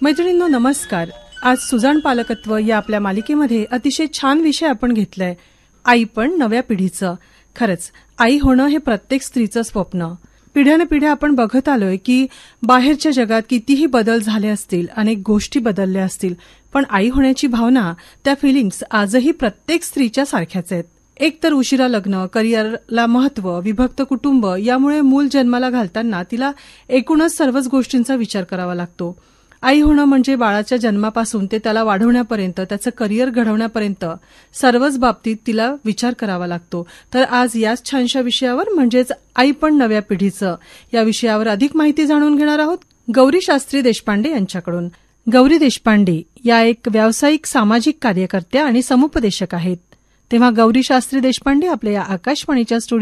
मैत्रिणींनो नमस्कार. आज सुजाण पालकत्व या आपल्या मालिकेमध्ये अतिशय छान विषय आपण घेतलाय, आई पण नव्या पिढीचं. खरंच आई होणं हे प्रत्येक स्त्रीचं स्वप्न. पिढ्यानपिढ्या आपण बघत आलोय की बाहेरच्या जगात कितीही बदल झाले असतील, अनेक गोष्टी बदलल्या असतील, पण आई होण्याची भावना, त्या फिलिंग्स आजही प्रत्येक स्त्रीच्या सारख्याच आहेत. एक तर उशिरा लग्न, करिअरला महत्व, विभक्त कुटुंब यामुळे मूल जन्माला घालताना तिला एकूणच सर्वच गोष्टींचा विचार करावा लागतो. आई होणं म्हणजे बाळाच्या जन्मापासून ते त्याला वाढवण्यापर्यंत, त्याचं करिअर घडवण्यापर्यंत सर्वच बाबतीत तिला विचार करावा लागतो. तर आज याच छानशा विषयावर म्हणजेच आई पण नव्या पिढीचं या विषयावर अधिक माहिती जाणून घेणार आहोत गौरी शास्त्री देशपांडे यांच्याकडून. गौरी देशपांडे या एक व्यावसायिक सामाजिक कार्यकर्त्या आणि समुपदेशक आहेत. तेव्हा गौरी शास्त्री देशपांडे आपल्या या आकाशवाणीच्या